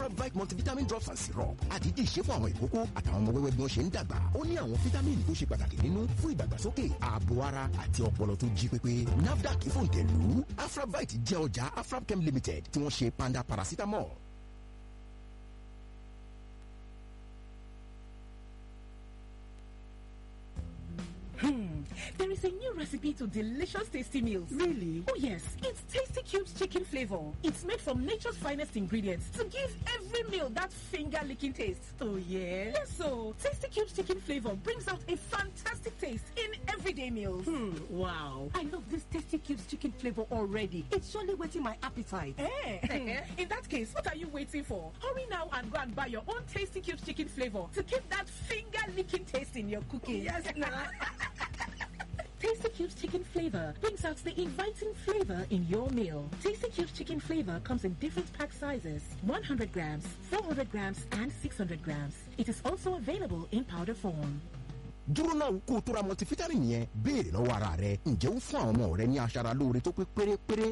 Afravite multivitamin drops and syrup àdídì ṣe fún àwọn ìkókó àtàwọn ọmọ wẹ́wẹ́ bí wọ́n ṣe ń dàgbà. Ó ní àwọn fítámìnì tó ṣe pàtàkì nínú fún ìdàgbàsókè ààbò ara àti ọpọlọ tó jí pépé. NAFDAC fòǹtẹ̀lù. Afravite jẹ́ ọjà Afrabchem Limited tí wọ́n ṣe Panda paracetamol. There is a new recipe to delicious tasty meals. Really? Oh yes, it's Tasty Cubes chicken flavor. It's made from nature's finest ingredients to give every meal that finger-licking taste. Oh yeah? Yes, so Tasty Cubes chicken flavor brings out a fantastic taste in everyday meals. Wow. I love this Tasty Cubes chicken flavor already. It's surely whetting my appetite. In that case, what are you waiting for? Hurry now and go and buy your own Tasty Cubes chicken flavor to keep that finger-licking taste in your cooking. Yes, nah. Tasty Cubes chicken flavor brings out the inviting flavor in your meal. Tasty Cubes chicken flavor comes in different pack sizes: 100 grams, 400 grams, and 600 grams. It is also available in powder form. Dúró náà kó o tó ra multivitamin yẹn béèrè lọ́wọ́ ara rẹ ǹjẹ́ ó fún àwọn ọmọ rẹ ní aṣara lóore tó pé pérépéré.